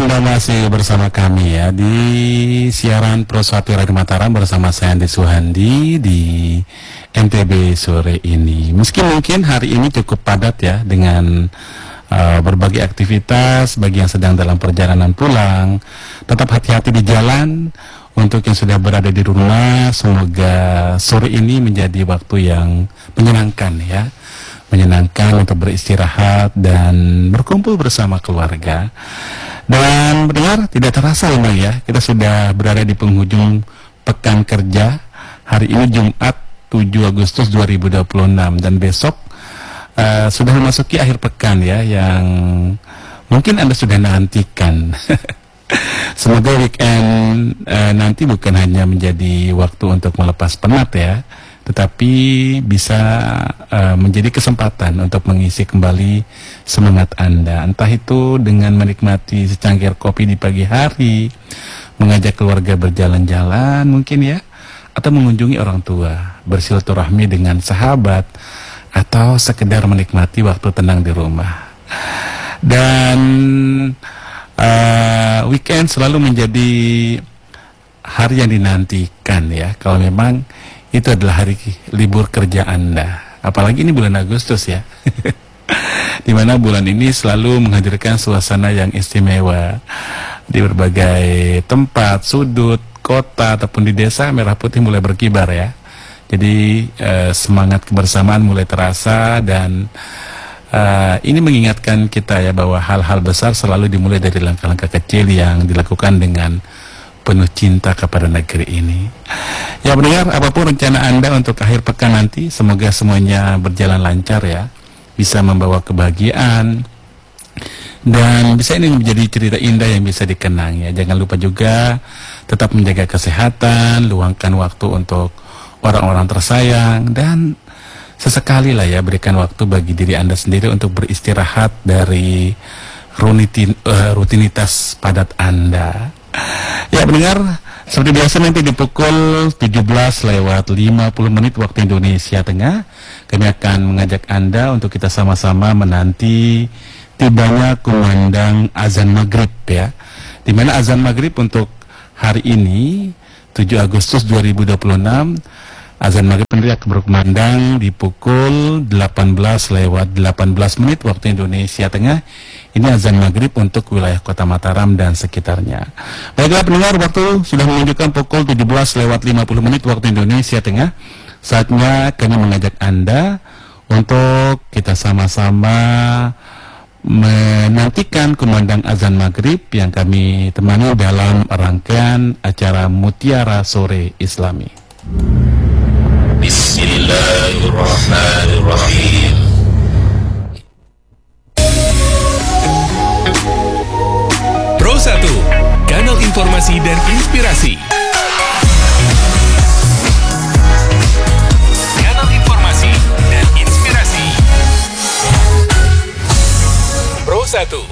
Anda masih bersama kami ya di siaran Pro Suatu Radio Mataram bersama saya Andi Suhandi di NTB sore ini. Meski mungkin hari ini cukup padat ya dengan berbagai aktivitas bagi yang sedang dalam perjalanan pulang, tetap hati-hati di jalan. Untuk yang sudah berada di rumah, semoga sore ini menjadi waktu yang menyenangkan ya, menyenangkan untuk beristirahat dan berkumpul bersama keluarga. Dan benar tidak terasa memang ya, kita sudah berada di penghujung pekan kerja. Hari ini Jumat 7 Agustus 2026 dan besok sudah memasuki akhir pekan ya, yang mungkin Anda sudah nantikan. Semoga weekend nanti bukan hanya menjadi waktu untuk melepas penat ya, tetapi bisa menjadi kesempatan untuk mengisi kembali semangat Anda. Entah itu dengan menikmati secangkir kopi di pagi hari, mengajak keluarga berjalan-jalan mungkin ya, atau mengunjungi orang tua, bersilaturahmi dengan sahabat, atau sekedar menikmati waktu tenang di rumah. Dan weekend selalu menjadi hari yang dinantikan ya, kalau memang itu adalah hari libur kerja Anda. Apalagi ini bulan Agustus ya, dimana bulan ini selalu menghadirkan suasana yang istimewa di berbagai tempat, sudut, kota ataupun di desa. Merah putih mulai berkibar ya. Jadi semangat kebersamaan mulai terasa dan ini mengingatkan kita ya bahwa hal-hal besar selalu dimulai dari langkah-langkah kecil yang dilakukan dengan penuh cinta kepada negeri ini. Ya pendengar, apapun rencana Anda untuk akhir pekan nanti, semoga semuanya berjalan lancar ya, bisa membawa kebahagiaan dan bisa ini menjadi cerita indah yang bisa dikenang ya. Jangan lupa juga tetap menjaga kesehatan, luangkan waktu untuk orang-orang tersayang, dan sesekali lah ya berikan waktu bagi diri Anda sendiri untuk beristirahat dari rutinitas padat Anda. Ya pendengar, seperti biasa nanti di pukul 17:50 waktu Indonesia Tengah, kami akan mengajak Anda untuk kita sama-sama menanti tibanya kumandang azan maghrib ya. Dimana azan maghrib untuk hari ini 7 Agustus 2026, azan maghrib sendiri akan berkumandang di pukul 18:18 waktu Indonesia Tengah. Ini azan maghrib untuk wilayah kota Mataram dan sekitarnya. Baiklah pendengar, waktu sudah menunjukkan pukul 17:50 waktu Indonesia Tengah. Saatnya kami mengajak Anda untuk kita sama-sama menantikan kumandang azan maghrib yang kami temani dalam rangkaian acara Mutiara Sore Islami. Bismillahirrahmanirrahim. Pro 1, kanal informasi dan inspirasi. Kanal informasi dan inspirasi. Pro 1.